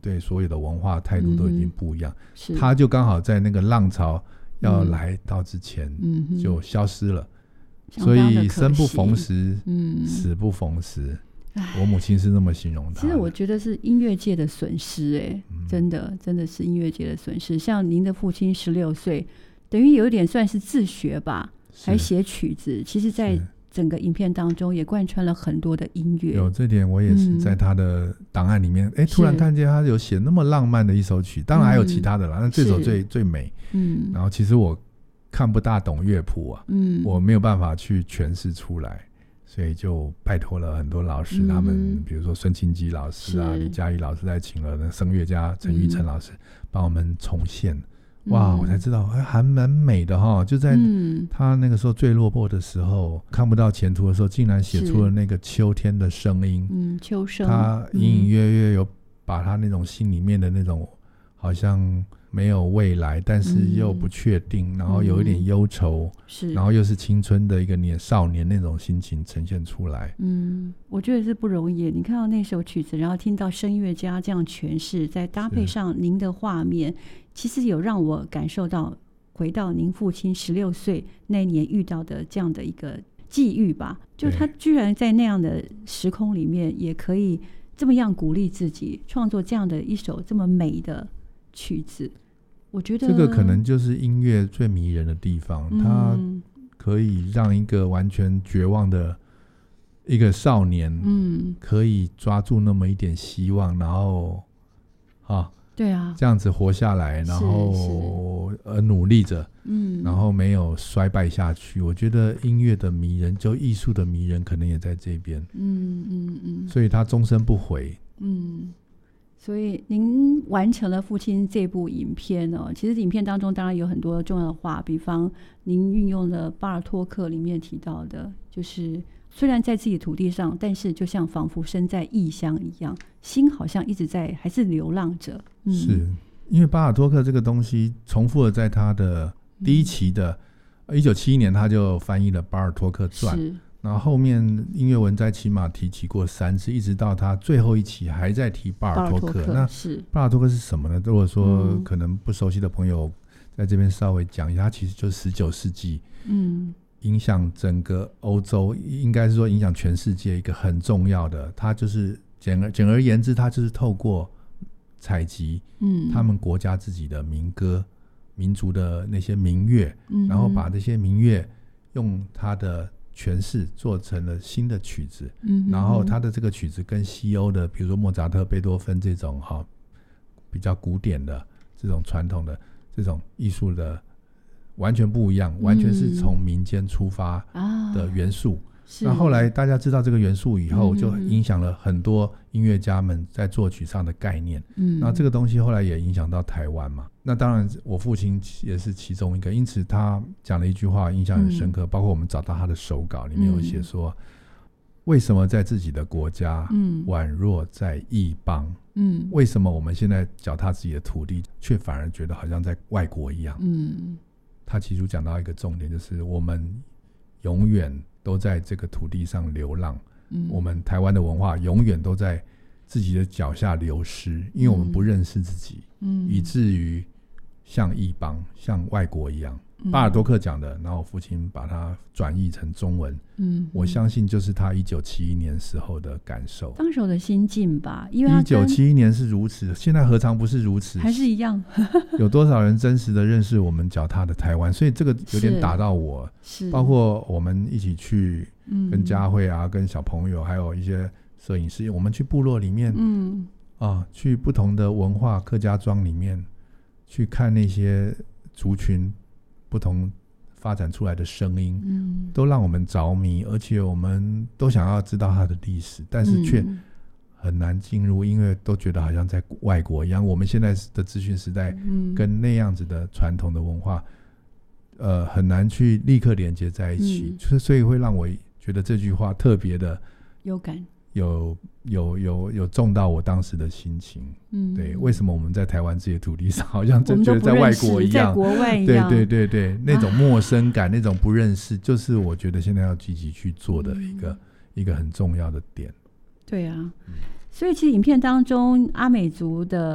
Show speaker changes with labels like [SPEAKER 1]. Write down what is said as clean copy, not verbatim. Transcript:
[SPEAKER 1] 对所有的文化态度都已经不一样，
[SPEAKER 2] 是
[SPEAKER 1] 他就刚好在那个浪潮要来到之前就消失了，所以生不逢时，死不逢时。我母亲是那么形容他的。
[SPEAKER 2] 其实我觉得是音乐界的损失，真的是音乐界的损失。像您的父亲16岁，等于有一点算是自学吧，还写曲子。其实在整个影片当中也贯穿了很多的音乐。
[SPEAKER 1] 有这点我也是在他的档案里面，突然看见他有写那么浪漫的一首曲，当然还有其他的啦，那这首最美。然后其实我看不大懂乐谱啊，我没有办法去诠释出来，所以就拜托了很多老师，他们比如说孙清基老师啊、李嘉怡老师，再请了那声乐家陈玉成老师帮我们重现。哇，我才知道还蛮美的哈！就在他那个时候最落魄的时候，看不到前途的时候，竟然写出了那个秋天的声音。秋声。他隐隐约约有把他那种心里面的那种好像没有未来，但是又不确定，然后有一点忧愁，然后又是青春的一个少年那种心情呈现出来。
[SPEAKER 2] 我觉得是不容易。你看到那首曲子，然后听到声乐家这样诠释，再搭配上您的画面，其实有让我感受到回到您父亲16岁那年遇到的这样的一个际遇吧。就他居然在那样的时空里面也可以这么样鼓励自己，创作这样的一首这么美的曲子。我觉得
[SPEAKER 1] 这个可能就是音乐最迷人的地方，它可以让一个完全绝望的一个少年可以抓住那么一点希望，然后
[SPEAKER 2] 对啊，
[SPEAKER 1] 这样子活下来，然后努力着，然后没有衰败下去。我觉得音乐的迷人，就艺术的迷人，可能也在这边。所以他终身不悔。
[SPEAKER 2] 所以您完成了父亲这部影片其实影片当中当然有很多重要的话，比方您运用了巴尔托克里面提到的，就是虽然在自己的土地上，但是就像仿佛身在异乡一样，心好像一直在还是流浪着。
[SPEAKER 1] 是因为巴尔托克这个东西重复了在他的第一期的1971年他就翻译了巴尔托克传，然后后面音乐文摘起码提起过3次，一直到他最后一期还在提巴尔托克。那巴尔托克是什么呢？如果说可能不熟悉的朋友在这边稍微讲一下，他其实就是19世纪影响整个欧洲，应该是说影响全世界一个很重要的，他就是简而言之，他就是透过采集他们国家自己的民歌、民族的那些民乐，然后把这些民乐用他的诠释做成了新的曲子，然后他的这个曲子跟西欧的比如说莫扎特、贝多芬这种比较古典的这种传统的这种艺术的完全不一样，完全是从民间出发的元素。那后来大家知道这个元素以后，就影响了很多音乐家们在作曲上的概念。那这个东西后来也影响到台湾嘛。那当然我父亲也是其中一个，因此他讲了一句话印象很深刻，包括我们找到他的手稿里面有写说，为什么在自己的国家宛若在异邦，为什么我们现在脚踏自己的土地却反而觉得好像在外国一样。他其实讲到一个重点，就是我们永远都在这个土地上流浪，我们台湾的文化永远都在自己的脚下流失，因为我们不认识自己，以至于像异邦像外国一样。巴尔多克讲的，然后父亲把它转译成中文，我相信就是他1971年时候的感受，
[SPEAKER 2] 当时候的心境吧。因为
[SPEAKER 1] 1971年是如此，现在何尝不是如此，
[SPEAKER 2] 还是一样
[SPEAKER 1] 有多少人真实的认识我们脚踏的台湾，所以这个有点打到我。包括我们一起去跟佳慧啊，跟小朋友还有一些摄影师，我们去部落里面去不同的文化客家庄里面去看那些族群不同发展出来的声音，都让我们着迷，而且我们都想要知道它的历史，但是却很难进入，因为都觉得好像在外国一样。我们现在的资讯时代跟那样子的传统的文化很难去立刻连接在一起，所以会让我觉得这句话特别的
[SPEAKER 2] 有感，
[SPEAKER 1] 有中到我当时的心情。对，为什么我们在台湾这些土地上好像真觉得在外国一样，
[SPEAKER 2] 在国外一样，
[SPEAKER 1] 对，那种陌生感，那种不认识，就是我觉得现在要积极去做的一个很重要的点。
[SPEAKER 2] 对啊，所以其实影片当中阿美族的